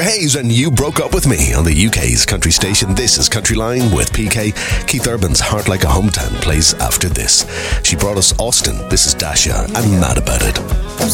Hayes and You Broke Up With Me on the UK's country station. This is Country Line with PK. Keith Urban's Heart Like a Hometown plays after this. She brought us Austin. This is Dasha. I'm mad about it. I'm